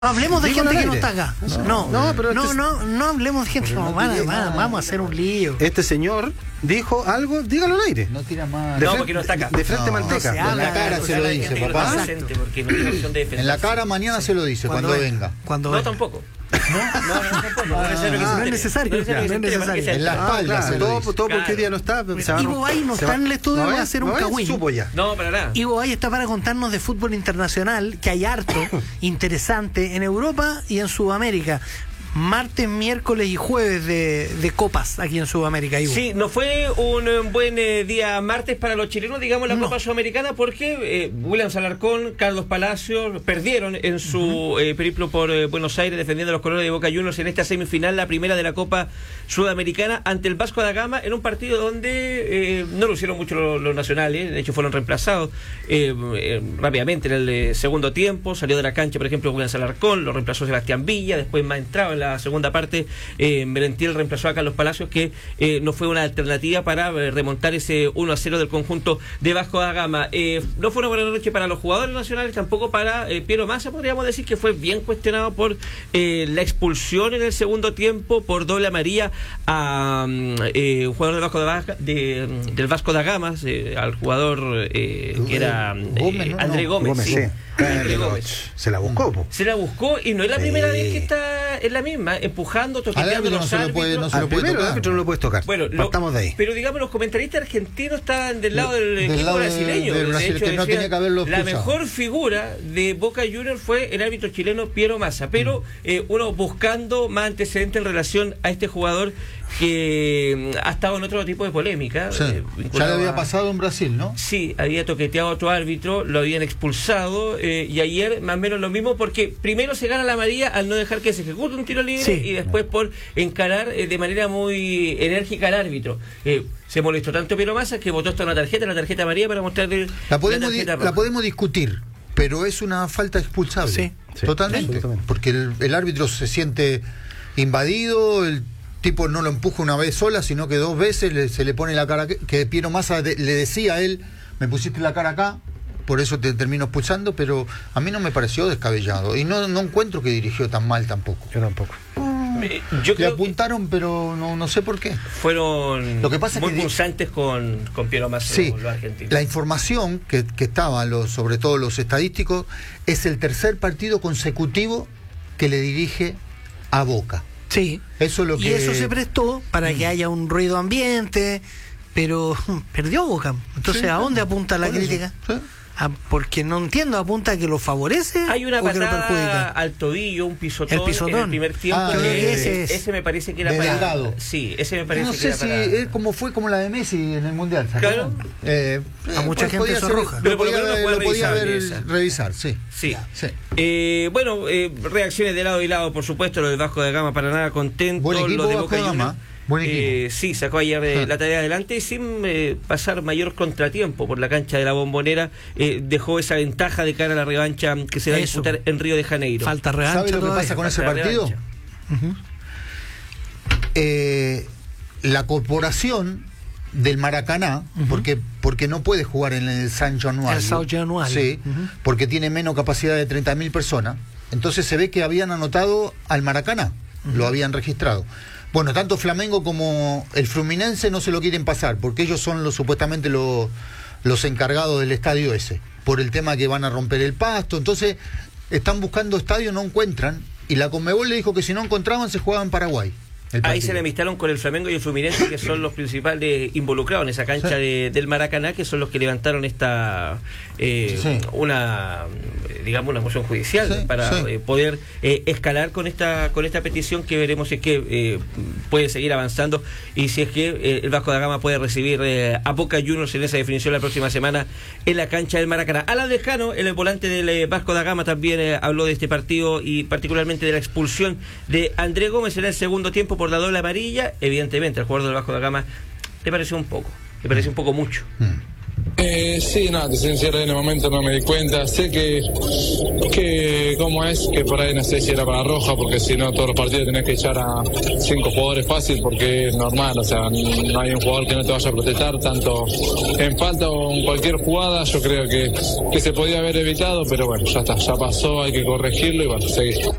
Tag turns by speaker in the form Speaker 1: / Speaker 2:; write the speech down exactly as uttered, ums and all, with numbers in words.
Speaker 1: Hablemos de
Speaker 2: Digo
Speaker 1: gente
Speaker 2: al
Speaker 1: que no
Speaker 2: aire.
Speaker 1: está acá.
Speaker 2: No,
Speaker 1: No,
Speaker 2: no, pero
Speaker 1: no,
Speaker 2: este-
Speaker 1: no, no hablemos de gente que
Speaker 3: Pero
Speaker 1: no
Speaker 3: no
Speaker 1: van,
Speaker 3: tiene
Speaker 1: van-
Speaker 3: nada.
Speaker 1: vamos a hacer un lío.
Speaker 2: Este señor dijo algo, dígalo al aire.
Speaker 3: No tira más.
Speaker 2: De
Speaker 4: No,
Speaker 2: frente-
Speaker 4: porque no está acá.
Speaker 2: De frente
Speaker 3: No,
Speaker 2: manteca.
Speaker 1: no se
Speaker 3: En
Speaker 1: habla,
Speaker 3: la cara
Speaker 1: no
Speaker 3: se
Speaker 1: se
Speaker 3: lo
Speaker 1: habla,
Speaker 3: dice,
Speaker 4: Gente que no
Speaker 3: papá.
Speaker 4: está presente porque no tiene opción de defensa.
Speaker 3: En la cara mañana se lo dice, cuando, venga.
Speaker 1: Cuando
Speaker 4: No,
Speaker 1: venga.
Speaker 4: tampoco. No, no, no, tampoco. No es necesario que se
Speaker 1: no es
Speaker 4: entere.
Speaker 1: necesario,
Speaker 4: No es necesario que
Speaker 1: no
Speaker 4: se
Speaker 1: es
Speaker 4: entere para que
Speaker 1: necesario.
Speaker 4: sea
Speaker 3: En la
Speaker 4: esto.
Speaker 3: espalda
Speaker 2: claro,
Speaker 3: se lo
Speaker 2: todo,
Speaker 3: dice.
Speaker 2: todo porque
Speaker 4: Claro.
Speaker 2: hoy día no está. se va-
Speaker 1: Ivo Bay no
Speaker 2: se
Speaker 1: está
Speaker 2: va-
Speaker 1: en el estudio,
Speaker 2: ¿no
Speaker 1: va a
Speaker 2: ves?
Speaker 1: hacer un
Speaker 2: ¿No ves?
Speaker 1: cagüín.
Speaker 2: Supo ya.
Speaker 4: No, para nada.
Speaker 1: Ivo Bay está para contarnos de fútbol internacional, que hay harto interesante en Europa y en Sudamérica. Martes, miércoles y jueves de, de copas aquí en Sudamérica, Ivo.
Speaker 4: Sí, no fue un eh, buen eh, día martes para los chilenos, digamos, la
Speaker 1: No.
Speaker 4: Copa Sudamericana, porque eh, William Alarcón, Carlos Palacios perdieron en su uh-huh. eh, periplo por eh, Buenos Aires defendiendo los colores de Boca Juniors en esta semifinal, la primera de la Copa Sudamericana, ante el Vasco da Gama, en un partido donde eh, no lo hicieron mucho los, los nacionales, de hecho fueron reemplazados eh, eh, rápidamente en el eh, segundo tiempo. Salió de la cancha, por ejemplo, William Alarcón, lo reemplazó Sebastián Villa, después más entraba en la segunda parte, eh, Merentiel reemplazó a Carlos Palacios, que eh, no fue una alternativa para eh, remontar ese uno a cero del conjunto de Vasco da Gama. Eh, no fue una buena noche para los jugadores nacionales, tampoco para eh, Piero Massa. Podríamos decir que fue bien cuestionado por eh, la expulsión en el segundo tiempo por doble amarilla a eh, un jugador del Vasco, de Baja, de, del Vasco da Gama, eh, al jugador eh, que era eh,
Speaker 3: Gómez, ¿no?
Speaker 4: André
Speaker 3: No,
Speaker 4: Gómez.
Speaker 2: Gómez,
Speaker 4: sí.
Speaker 2: sí.
Speaker 4: André
Speaker 2: Pero
Speaker 4: Gómez.
Speaker 2: se la buscó, po.
Speaker 4: Se la buscó y no es la
Speaker 2: Sí.
Speaker 4: primera vez que está en la misma, empujando,
Speaker 3: Al
Speaker 4: toqueteando
Speaker 3: árbitro
Speaker 4: los
Speaker 3: no se lo puede-
Speaker 4: árbitros.
Speaker 3: no se
Speaker 2: Al
Speaker 3: lo puede
Speaker 2: primero el
Speaker 3: tocar.
Speaker 2: árbitro no lo puedes tocar.
Speaker 4: Bueno, lo-
Speaker 2: partamos de ahí.
Speaker 4: pero digamos, los comentaristas argentinos están del lado del,
Speaker 3: Del
Speaker 4: equipo
Speaker 3: lado de-
Speaker 4: brasileño.
Speaker 3: del
Speaker 4: De
Speaker 3: Brasil,
Speaker 4: hecho,
Speaker 3: que no
Speaker 4: decían,
Speaker 3: tenía que haberlo
Speaker 4: la
Speaker 3: expulsado.
Speaker 4: mejor figura de Boca Juniors fue el árbitro chileno Piero Massa, pero eh, uno buscando más antecedentes en relación a este jugador que mm, ha estado en otro tipo de polémica.
Speaker 3: Sí.
Speaker 4: eh,
Speaker 3: Ya le
Speaker 4: vinculado
Speaker 3: había
Speaker 4: a-
Speaker 3: pasado en Brasil, ¿no?
Speaker 4: Sí, había toqueteado a otro árbitro, lo habían expulsado eh, y ayer más o menos lo mismo, porque primero se gana la amarilla al no dejar que se ejecute un tiro libre,
Speaker 1: Sí.
Speaker 4: y después por encarar eh, de manera muy enérgica al árbitro. Eh, se molestó tanto Piero Massa que votó hasta una tarjeta, la tarjeta amarilla, para mostrarle
Speaker 3: La podemos, di-
Speaker 4: tarjeta
Speaker 3: la
Speaker 4: roja.
Speaker 3: podemos discutir, pero es una falta expulsable.
Speaker 1: Sí.
Speaker 2: Sí,
Speaker 3: Totalmente.
Speaker 2: absolutamente.
Speaker 3: Porque el, el árbitro se siente invadido, el tipo no lo empuja una vez sola, sino que dos veces le- se le pone la cara, que, que Piero Massa de- le decía a él, me pusiste la cara acá, por eso te termino expulsando, pero a mí no me pareció descabellado. Y no, no encuentro que dirigió tan mal tampoco.
Speaker 2: Yo tampoco.
Speaker 4: Eh, yo
Speaker 3: Le
Speaker 4: creo que
Speaker 3: apuntaron, pero no, no sé por qué.
Speaker 4: fueron
Speaker 3: Lo que pasa es
Speaker 4: muy
Speaker 3: que di-
Speaker 4: pulsantes con, con Piero Massa,
Speaker 3: Sí,
Speaker 4: los argentinos.
Speaker 3: la información que, que estaba, los, sobre todo los estadísticos, es el tercer partido consecutivo que le dirige a Boca.
Speaker 1: Sí.
Speaker 3: Eso es lo
Speaker 1: Y
Speaker 3: que...
Speaker 1: eso se prestó para que haya un ruido ambiente, pero perdió Boca. Entonces,
Speaker 3: Sí,
Speaker 1: ¿a dónde apunta la
Speaker 3: por eso,
Speaker 1: crítica?
Speaker 3: sí.
Speaker 1: Ah, porque no entiendo, ¿apunta a que lo favorece
Speaker 4: Hay una
Speaker 1: o que lo
Speaker 4: patada
Speaker 1: perjudica?
Speaker 4: al tobillo, un pisotón,
Speaker 1: El pisotón.
Speaker 4: en el primer tiempo.
Speaker 3: Ah,
Speaker 4: que
Speaker 1: creo que ese
Speaker 4: ese,
Speaker 1: es.
Speaker 4: me parece que era
Speaker 3: De
Speaker 4: para...
Speaker 3: Delgado.
Speaker 4: Sí, ese me parece
Speaker 3: No
Speaker 4: que
Speaker 3: sé
Speaker 4: era
Speaker 3: si
Speaker 4: para...
Speaker 3: es como fue como la de Messi en el Mundial. ¿se
Speaker 4: Claro.
Speaker 3: acuerdan? Eh,
Speaker 1: A mucha gente
Speaker 3: podía
Speaker 1: eso
Speaker 3: ser-
Speaker 1: roja.
Speaker 3: Lo
Speaker 4: Pero por lo
Speaker 3: podía,
Speaker 4: menos
Speaker 3: haber-
Speaker 4: fue
Speaker 3: lo podía
Speaker 4: revisable
Speaker 3: haber
Speaker 4: esa.
Speaker 3: revisar, sí.
Speaker 4: Sí.
Speaker 3: Sí.
Speaker 4: Eh, bueno, eh, reacciones de lado y lado, por supuesto, lo del Vasco da Gama para nada contento.
Speaker 3: Buen equipo
Speaker 4: lo de
Speaker 3: Vasco
Speaker 4: Boca
Speaker 3: da Gama.
Speaker 4: Juniors,
Speaker 3: Buen
Speaker 4: eh,
Speaker 3: equipo.
Speaker 4: sí, sacó ayer eh,
Speaker 3: Sí.
Speaker 4: la tarea adelante y sin eh, pasar mayor contratiempo por la cancha de la Bombonera. Eh, dejó esa ventaja de cara a la revancha que se va a
Speaker 1: Eso.
Speaker 4: disputar en Río de Janeiro.
Speaker 1: Falta revancha
Speaker 3: ¿Sabe lo que
Speaker 1: todavía.
Speaker 3: pasa con ese
Speaker 4: Falta la
Speaker 3: partido?
Speaker 4: revancha.
Speaker 1: Ujú.
Speaker 3: Eh, la corporación del Maracaná,
Speaker 1: Ujú.
Speaker 3: porque porque no puede jugar en el San Januario.
Speaker 1: El San Januario.
Speaker 3: Sí,
Speaker 1: Ujú.
Speaker 3: porque tiene menos capacidad de treinta mil personas. Entonces se ve que habían anotado al Maracaná, lo habían registrado. Bueno, tanto Flamengo como el Fluminense no se lo quieren pasar, porque ellos son los supuestamente los, los encargados del estadio ese, por el tema que van a romper el pasto. Entonces están buscando estadio, no encuentran, y la Conmebol le dijo que si no encontraban se jugaban en Paraguay. el
Speaker 4: Ahí
Speaker 3: partido.
Speaker 4: se enemistaron con el Flamengo y el Fluminense, que son los principales involucrados en esa cancha
Speaker 3: Sí.
Speaker 4: de, del Maracaná, que son los que levantaron esta eh,
Speaker 3: Sí.
Speaker 4: una eh, digamos una moción judicial
Speaker 3: Sí,
Speaker 4: para
Speaker 3: sí.
Speaker 4: eh, poder eh, escalar con esta con esta petición, que veremos si es que eh, puede seguir avanzando y si es que eh, el Vasco da Gama puede recibir eh, a Boca Juniors en esa definición la próxima semana en la cancha del Maracaná. Alan Lejano, el volante del eh, Vasco da Gama, también eh, habló de este partido y particularmente de la expulsión de André Gómez en el segundo tiempo por la doble amarilla. Evidentemente al jugador del Vasco da Gama le pareció un poco, le pareció un poco mucho.
Speaker 3: Mm.
Speaker 5: Eh, sí, no, te soy sincero, en el momento no me di cuenta. Sé que, que cómo es, que por ahí no sé si era para roja, porque si no todos los partidos tenés que echar a cinco jugadores fácil, porque es normal, o sea, no hay un jugador que no te vaya a protestar, tanto en falta o en cualquier jugada. Yo creo que, que se podía haber evitado, pero bueno, ya está, ya pasó, hay que corregirlo y bueno, seguir.